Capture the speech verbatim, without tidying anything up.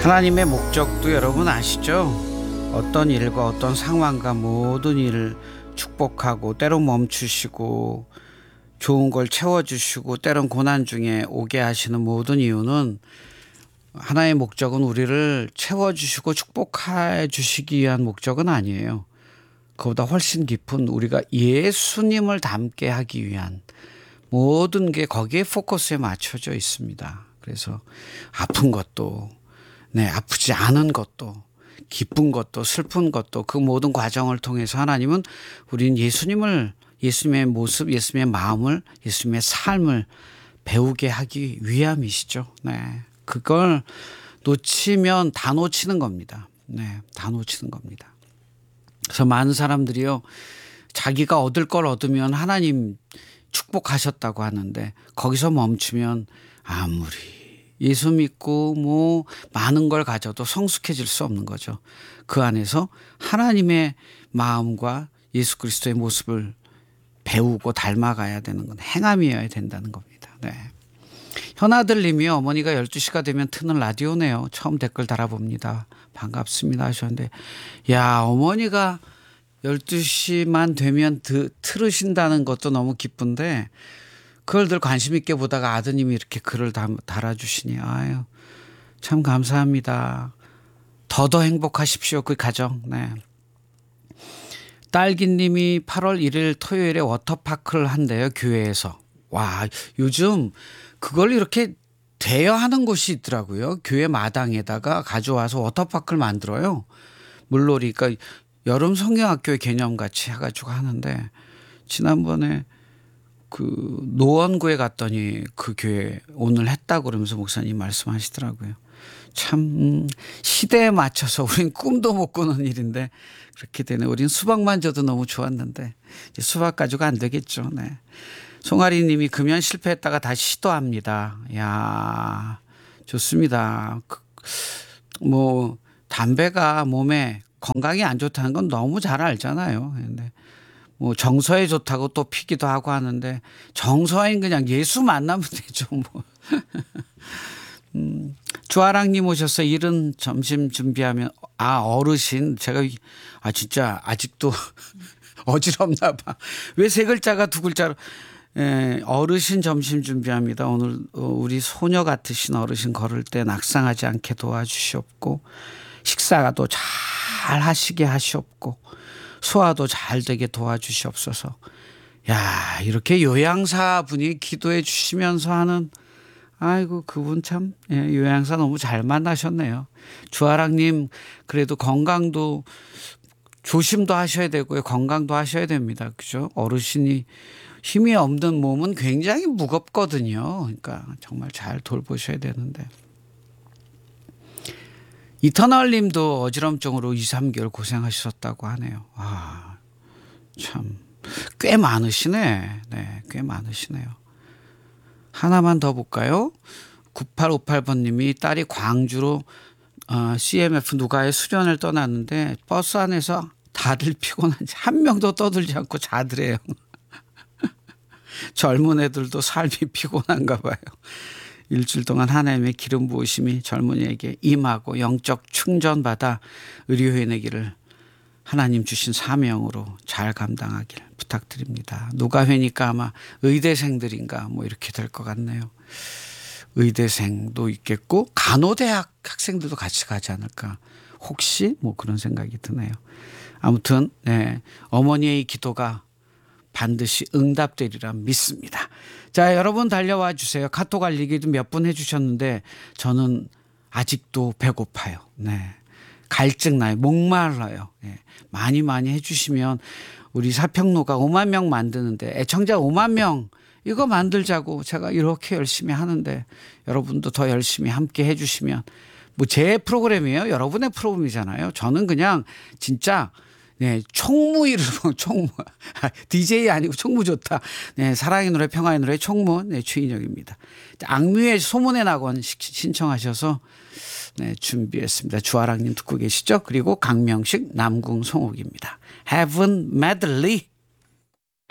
하나님의 목적도 여러분 아시죠? 어떤 일과 어떤 상황과 모든 일을 축복하고 때론 멈추시고 좋은 걸 채워주시고 때론 고난 중에 오게 하시는 모든 이유는 하나의 목적은 우리를 채워주시고 축복해 주시기 위한 목적은 아니에요. 그보다 훨씬 깊은 우리가 예수님을 닮게 하기 위한 모든 게 거기에 포커스에 맞춰져 있습니다. 그래서 아픈 것도 네, 아프지 않은 것도 기쁜 것도 슬픈 것도 그 모든 과정을 통해서 하나님은 우린 예수님을 예수님의 모습, 예수님의 마음을, 예수님의 삶을 배우게 하기 위함이시죠. 네, 그걸 놓치면 다 놓치는 겁니다. 네, 다 놓치는 겁니다. 그래서 많은 사람들이요, 자기가 얻을 걸 얻으면 하나님 축복하셨다고 하는데 거기서 멈추면 아무리 예수 믿고 뭐 많은 걸 가져도 성숙해질 수 없는 거죠. 그 안에서 하나님의 마음과 예수 그리스도의 모습을 배우고 닮아가야 되는 건 행함이어야 된다는 겁니다. 네. 현아들님이 어머니가 열두 시가 되면 트는 라디오네요. 처음 댓글 달아봅니다. 반갑습니다 하셨는데, 야, 어머니가 열두 시만 되면 드, 틀으신다는 것도 너무 기쁜데 그걸 늘 관심 있게 보다가 아드님이 이렇게 글을 달아주시니 아유 참 감사합니다. 더더 행복하십시오 그 가정. 네. 딸기님이 팔월 일일 토요일에 워터파크를 한대요 교회에서. 와, 요즘 그걸 이렇게 대여하는 곳이 있더라고요. 교회 마당에다가 가져와서 워터파크를 만들어요. 물놀이, 그러니까 여름 성경학교의 개념같이 해가지고 하는데, 지난번에 그 노원구에 갔더니 그 교회 오늘 했다고 그러면서 목사님 말씀하시더라고요. 참 시대에 맞춰서 우린 꿈도 못 꾸는 일인데 그렇게 되네. 우린 수박만 줘도 너무 좋았는데 이제 수박 가지고 안 되겠죠. 네. 송아리 님이 금연 실패했다가 다시 시도합니다. 야, 좋습니다. 뭐 담배가 몸에 건강에 안 좋다는 건 너무 잘 알잖아요. 근데 뭐 정서에 좋다고 또 피기도 하고 하는데 정서엔 그냥 예수 만나면 되죠. 뭐. 음, 주아랑님 오셔서 이른 점심 준비하면 아 어르신 제가 아 진짜 아직도 어지럽나 봐. 왜 세 글자가 두 글자로. 예, 어르신 점심 준비합니다. 오늘 우리 소녀 같으신 어르신 걸을 때 낙상하지 않게 도와주시옵고 식사가 또 잘 하시게 하시옵고 소화도 잘 되게 도와주시옵소서. 야, 이렇게 요양사 분이 기도해 주시면서 하는, 아이고 그분 참 예, 요양사 너무 잘 만나셨네요. 주아랑님 그래도 건강도 조심도 하셔야 되고요. 건강도 하셔야 됩니다. 그죠? 어르신이 힘이 없는 몸은 굉장히 무겁거든요. 그러니까 정말 잘 돌보셔야 되는데. 이터널 님도 어지럼증으로 이, 삼 개월 고생하셨다고 하네요. 아, 참, 꽤 많으시네. 네, 꽤 많으시네요. 하나만 더 볼까요? 구팔오팔 번 님이 딸이 광주로 어, 씨엠에프 누가의 수련을 떠났는데 버스 안에서 다들 피곤한지 한 명도 떠들지 않고 자더래요. 젊은 애들도 삶이 피곤한가 봐요. 일주일 동안 하나님의 기름 부으심이 젊은이에게 임하고 영적 충전받아 의료인의 길을 하나님 주신 사명으로 잘 감당하길 부탁드립니다. 누가 회니까 아마 의대생들인가 뭐 이렇게 될 것 같네요. 의대생도 있겠고 간호대학 학생들도 같이 가지 않을까 혹시 뭐 그런 생각이 드네요. 아무튼 네, 어머니의 기도가 반드시 응답되리라 믿습니다. 자, 여러분 달려와 주세요. 카톡 알리기도 몇 분 해주셨는데 저는 아직도 배고파요. 네, 갈증 나요. 목말라요. 네, 많이 많이 해주시면 우리 사평로가 오만 명 만드는데 애청자 오만 명 이거 만들자고 제가 이렇게 열심히 하는데 여러분도 더 열심히 함께 해주시면 뭐 제 프로그램이에요. 여러분의 프로그램이잖아요. 저는 그냥 진짜 네, 총무 이름, 총무. 디제이 아니고 총무 좋다. 네, 사랑의 노래, 평화의 노래, 총무. 네, 최인혁입니다. 악뮤의 소문의 낙원 신청하셔서 네, 준비했습니다. 주아랑님 듣고 계시죠? 그리고 강명식, 남궁, 송옥입니다. Heaven Medley.